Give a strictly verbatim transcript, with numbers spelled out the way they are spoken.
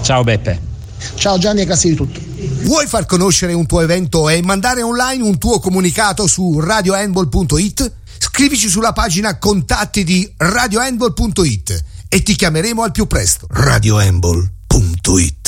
Ciao Beppe. Ciao Gianni e grazie di tutto. Vuoi far conoscere un tuo evento e mandare online un tuo comunicato su radio handball punto it? Scrivici sulla pagina contatti di radio handball punto it e ti chiameremo al più presto. radio handball punto it